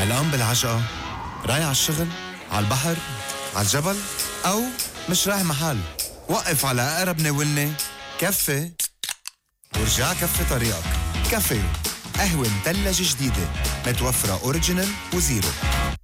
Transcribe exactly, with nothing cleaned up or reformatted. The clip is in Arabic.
علقان بالعجقة، رايح على الشغل، على البحر، على الجبل، أو مش رايح محل. وقف على أقرب ناولني كفي ورجع كفي طريقك. كافي قهوة مثلجة جديدة متوفرة أوريجينال وزيرو.